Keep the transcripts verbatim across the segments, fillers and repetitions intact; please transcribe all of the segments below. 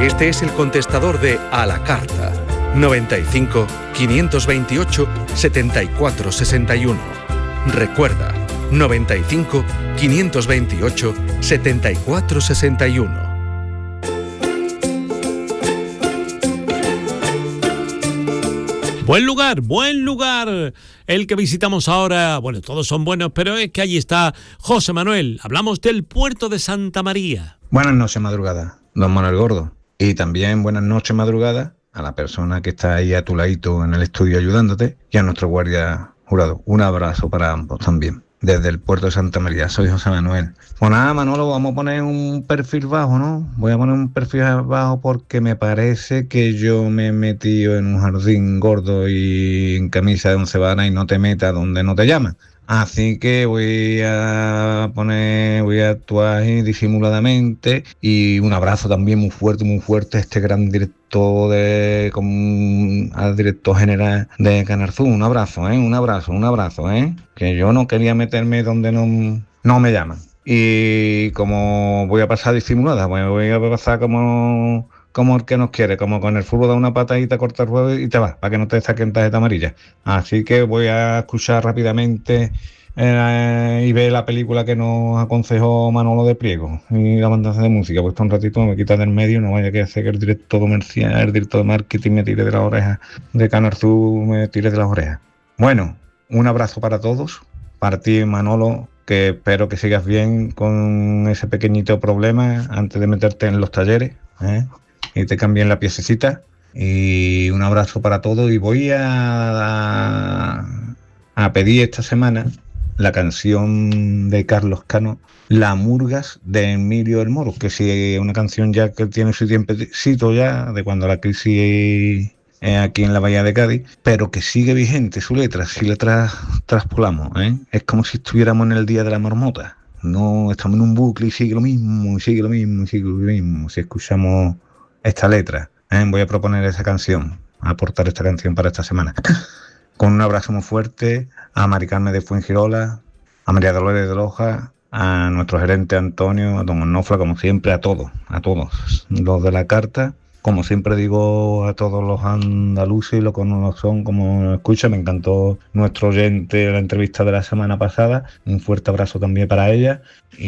Este es el contestador de A la Carta. noventa y cinco, quinientos veintiocho, setenta y cuatro sesenta y uno. Recuerda, noventa y cinco, quinientos veintiocho, setenta y cuatro sesenta y uno. Buen lugar, buen lugar el que visitamos ahora. Bueno, todos son buenos, pero es que allí está José Manuel. Hablamos del puerto de Santa María. Buenas noches, madrugada, don Manuel Gordo. Y también buenas noches, madrugada, a la persona que está ahí a tu ladito en el estudio ayudándote y a nuestro guardia jurado. Un abrazo para ambos también. Desde el puerto de Santa María, soy José Manuel. Pues nada, Manolo, vamos a poner un perfil bajo, ¿no? Voy a poner un perfil bajo porque me parece que yo me he metido en un jardín gordo y en camisa de once varas y no te metas donde no te llaman. Así que voy a poner, voy a actuar disimuladamente y un abrazo también muy fuerte, muy fuerte a este gran director de, con, al director general de Canal Sur. Un abrazo, ¿eh? Un abrazo, un abrazo, ¿eh? Que yo no quería meterme donde no, no me llaman. Y como voy a pasar disimulada, pues voy a pasar como... como el que nos quiere, como con el fútbol da una patadita, corta el ruedo y te vas, para que no te saquen tarjeta amarilla. Así que voy a escuchar rápidamente eh, y ver la película que nos aconsejó Manolo de Priego y la banda de música, pues un ratito me quita del medio, no vaya que hacer que el director comercial, el director de marketing me tire de las orejas, de Canal Sur me tire de las orejas. Bueno, un abrazo para todos, para ti, Manolo, que espero que sigas bien con ese pequeñito problema antes de meterte en los talleres, ¿eh? Y te cambien la piececita. Y un abrazo para todos. Y voy a, a, a pedir esta semana la canción de Carlos Cano, La Murgas, de Emilio del Moro, que sí es una canción ya que tiene su tiempecito ya, de cuando la crisis eh, aquí en la Bahía de Cádiz, pero que sigue vigente su letra, si la tras, traspolamos, ¿eh? Es como si estuviéramos en el Día de la Marmota. No estamos en un bucle y sigue lo mismo, y sigue lo mismo, y sigue lo mismo. Si escuchamos esta letra, ¿eh? Voy a proponer esa canción, a aportar esta canción para esta semana. Con un abrazo muy fuerte a Mari Carmen de Fuengirola, a María Dolores de Loja, a nuestro gerente Antonio, a don Onofla, como siempre, a todos, a todos los de la carta. Como siempre digo a todos los andaluces y los que no lo son, como escucha, me encantó nuestro oyente la entrevista de la semana pasada. Un fuerte abrazo también para ella.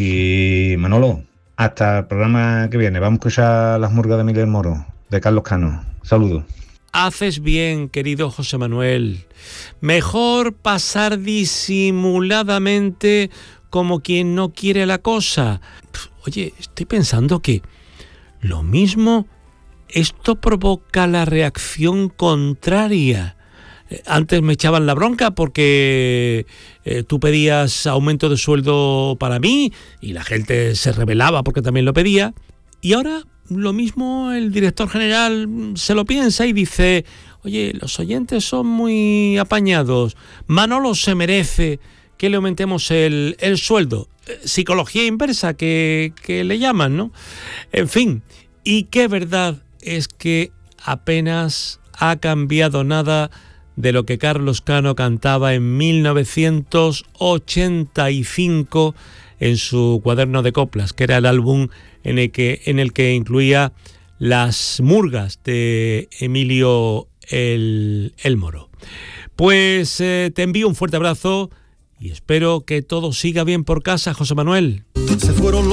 Y Manolo, hasta el programa que viene. Vamos a escuchar Las Murgas de Emilio del Moro, de Carlos Cano. Saludos. Haces bien, querido José Manuel. Mejor pasar disimuladamente como quien no quiere la cosa. Oye, estoy pensando que lo mismo... esto provoca la reacción contraria. Antes me echaban la bronca porque eh, tú pedías aumento de sueldo para mí y la gente se rebelaba porque también lo pedía. Y ahora lo mismo el director general se lo piensa y dice: oye, los oyentes son muy apañados, Manolo se merece que le aumentemos el, el sueldo. Psicología inversa que, que le llaman, ¿no? En fin, y qué verdad es que apenas ha cambiado nada de lo que Carlos Cano cantaba en mil novecientos ochenta y cinco en su cuaderno de coplas, que era el álbum en el que, en el que incluía Las Murgas de Emilio el, el Moro. Pues eh, te envío un fuerte abrazo y espero que todo siga bien por casa, José Manuel. Se fueron